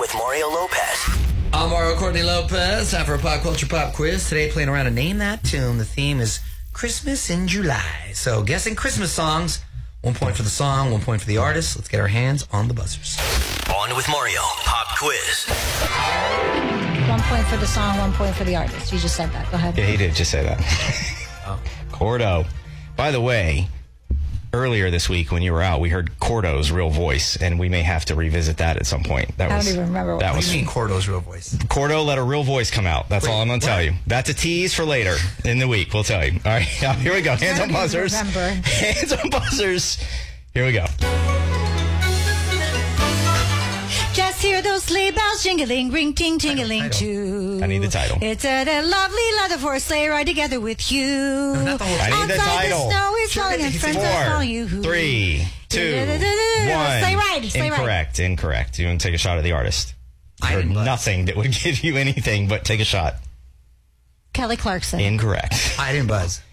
with Mario Lopez. I'm Mario Courtney Lopez. Time for a pop culture pop quiz. Today, playing around to name that tune. The theme is Christmas in July. So, guessing Christmas songs. 1 point for the song, 1 point for the artist. Let's get our hands on the buzzers. On with Mario, pop quiz. 1 point for the song, 1 point for the artist. You just said that. Go ahead. Yeah, he did just say that. Cordo. By the way, earlier this week when you were out, we heard Cordo's real voice, and we may have to revisit that at some point. I don't even remember What do you mean Cordo's real voice? Cordo let a real voice come out. That's all I'm going to tell you. That's a tease for later in the week. We'll tell you. All right, here we go. Hands on buzzers. Hands on buzzers. Here we go. Just hear those sleigh bells jingling, ring, ting, tingling too. I need the title. It's a lovely leather for a sleigh ride together with you. No, not the whole I need the title. The snow is falling and friends are calling you. 4, 3, 2, 1. Sleigh ride. Incorrect. You want to take a shot at the artist? I heard nothing that would give you anything but take a shot. Kelly Clarkson. Incorrect. I didn't buzz.